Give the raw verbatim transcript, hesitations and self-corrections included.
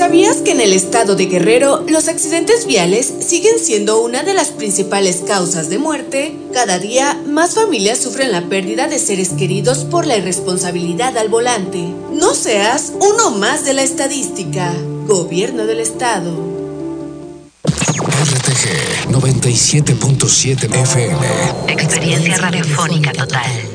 ¿Sabías que en el estado de Guerrero los accidentes viales siguen siendo una de las principales causas de muerte? Cada día más familias sufren la pérdida de seres queridos por la irresponsabilidad al volante. No seas uno más de la estadística. Gobierno del Estado. R T G noventa y siete punto siete F M. Experiencia radiofónica total.